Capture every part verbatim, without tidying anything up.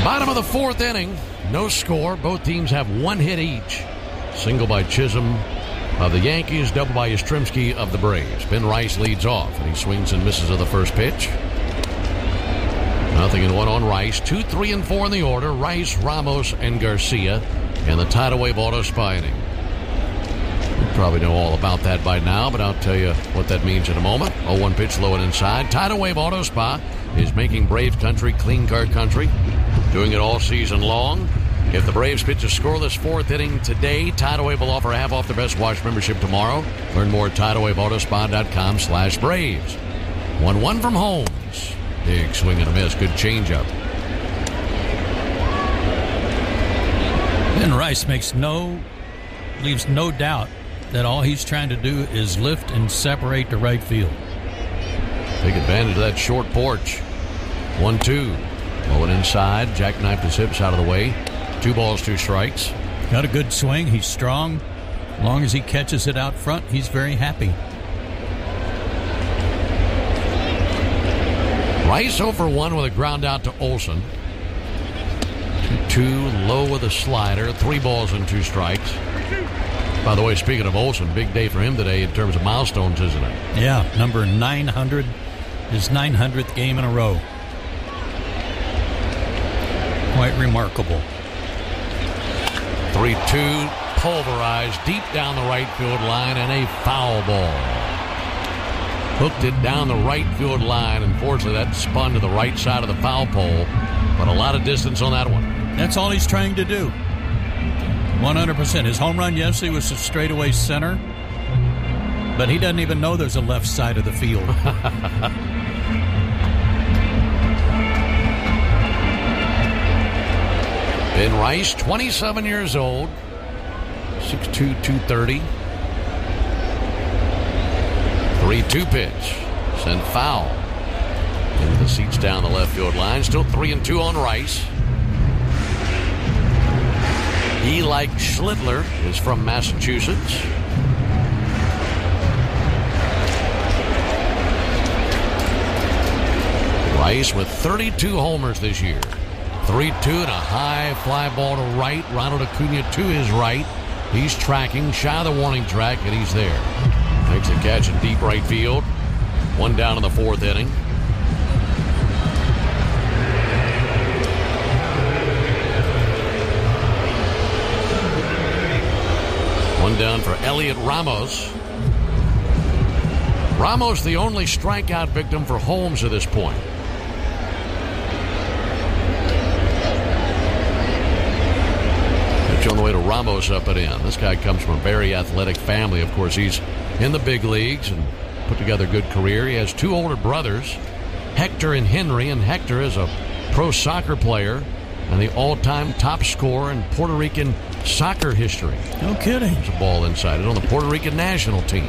Bottom of the fourth inning, no score. Both teams have one hit each. Single by Chisholm of the Yankees, double by Yastrzemski of the Braves. Ben Rice leads off, and he swings and misses at the first pitch. Nothing in one on Rice. Two, three, and four in the order. Rice, Ramos, and Garcia in the Tidal Wave Auto Spa inning. You probably know all about that by now, but I'll tell you what that means in a moment. oh one pitch, low and inside. Tidal Wave Auto Spa is making Braves country clean car country, doing it all season long. If the Braves pitch a scoreless fourth inning today, Tidal Wave will offer half off the Best Wash membership tomorrow. Learn more at tidal wave auto spa dot com slash Braves. one one from Holmes. Big swing and a miss. Good changeup. Ben Rice makes no, leaves no doubt that all he's trying to do is lift and separate to right field. Take advantage of that short porch. one two. Low and inside. Jackknifed his hips out of the way. Two balls, two strikes. Got a good swing. He's strong. As long as he catches it out front, he's very happy. Rice oh for one with a ground out to Olson. two two, low with a slider. Three balls and two strikes. By the way, speaking of Olson, big day for him today in terms of milestones, isn't it? Yeah, number nine hundred, his nine hundredth game in a row. Quite remarkable. three two, pulverized deep down the right field line, and a foul ball. Hooked it down the right field line. Unfortunately, that spun to the right side of the foul pole, but a lot of distance on that one. That's all he's trying to do. one hundred percent. His home run yesterday was a straightaway center, but he doesn't even know there's a left side of the field. Ben Rice, twenty-seven years old, six two, two thirty. three two pitch. Sent foul. Into the seats down the left field line. Still three and two on Rice. He, like Schlittler, is from Massachusetts. Rice with thirty-two homers this year. three two and a high fly ball to right. Ronald Acuna to his right. He's tracking, shy of the warning track, and he's there. Makes a catch in deep right field. One down in the fourth inning. One down for Elliot Ramos. Ramos the only strikeout victim for Holmes at this point. On the way to Ramos up and in. This guy comes from a very athletic family. Of course, he's in the big leagues and put together a good career. He has two older brothers, Hector and Henry, and Hector is a pro soccer player and the all-time top scorer in Puerto Rican soccer history. No kidding. There's a ball inside it on the Puerto Rican national team.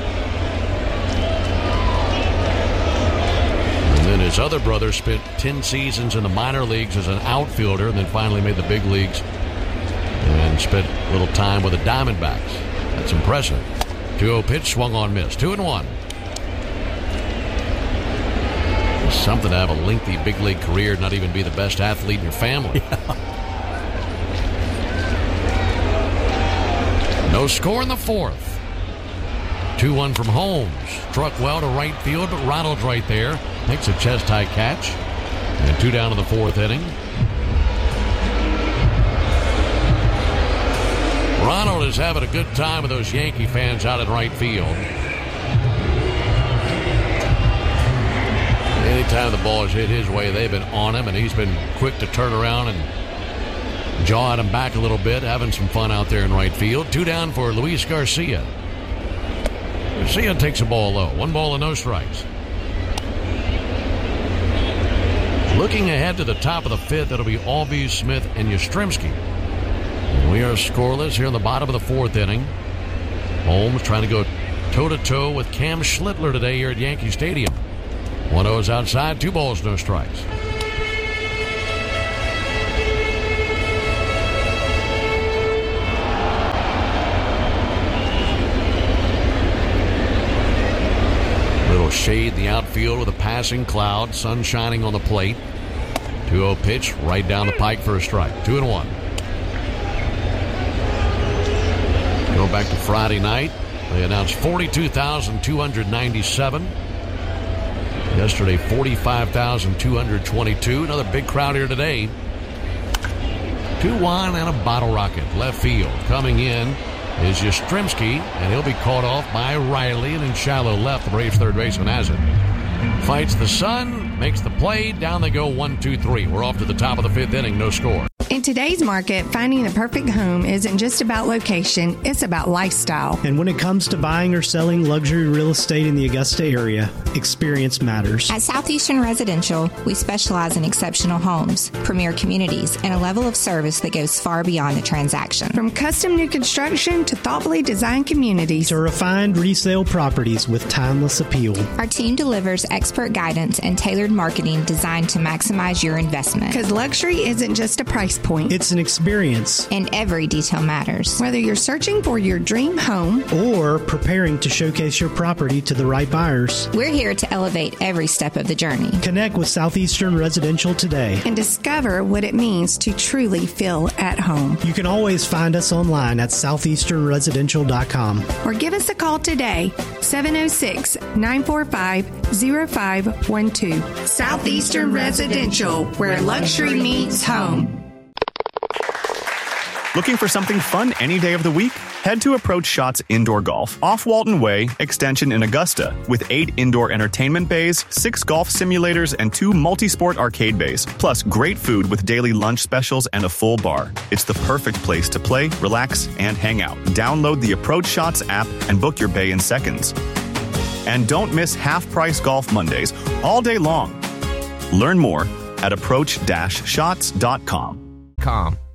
And then his other brother spent ten seasons in the minor leagues as an outfielder and then finally made the big leagues and spent a little time with the Diamondbacks. That's impressive. two oh pitch, swung on, miss. Two and one. It's something to have a lengthy big league career, not even be the best athlete in your family. Yeah. No score in the fourth. two one from Holmes. Struck well to right field, but Ronald's right there. Makes a chest-high catch. And two down in the fourth inning. Ronald is having a good time with those Yankee fans out in right field. Anytime the ball has hit his way, they've been on him, and he's been quick to turn around and jaw at him back a little bit, having some fun out there in right field. Two down for Luis Garcia. Garcia takes a ball low. One ball and no strikes. Looking ahead to the top of the fifth, it'll be Albies, Smith, and Yastrzemski. We are scoreless here in the bottom of the fourth inning. Holmes trying to go toe-to-toe with Cam Schlittler today here at Yankee Stadium. one oh is outside, two balls, no strikes. Little shade in the outfield with a passing cloud, sun shining on the plate. two oh pitch right down the pike for a strike. Two and one. Go back to Friday night. They announced forty-two thousand two hundred ninety-seven. Yesterday, forty-five thousand two hundred twenty-two. Another big crowd here today. two one and a bottle rocket. Left field. Coming in is Yastrzemski, and he'll be caught off by Riley. And in shallow left, the Braves third baseman has it. Fights the sun, makes the play. Down they go, one, two, three. We're off to the top of the fifth inning, no score. In today's market, finding the perfect home isn't just about location, it's about lifestyle. And when it comes to buying or selling luxury real estate in the Augusta area, experience matters. At Southeastern Residential, we specialize in exceptional homes, premier communities, and a level of service that goes far beyond the transaction. From custom new construction to thoughtfully designed communities to refined resale properties with timeless appeal. Our team delivers expert guidance and tailored marketing designed to maximize your investment. Because luxury isn't just a price point. It's an experience. And every detail matters. Whether you're searching for your dream home or preparing to showcase your property to the right buyers, we're here to elevate every step of the journey. Connect with Southeastern Residential today and discover what it means to truly feel at home. You can always find us online at southeastern residential dot com or give us a call today, seven oh six, nine four five, oh five one two. Southeastern Residential, where luxury meets home. Looking for something fun any day of the week? Head to Approach Shots Indoor Golf off Walton Way, Extension in Augusta, with eight indoor entertainment bays, six golf simulators, and two multi-sport arcade bays, plus great food with daily lunch specials and a full bar. It's the perfect place to play, relax, and hang out. Download the Approach Shots app and book your bay in seconds. And don't miss half-price Golf Mondays all day long. Learn more at approach dash shots dot com. Com.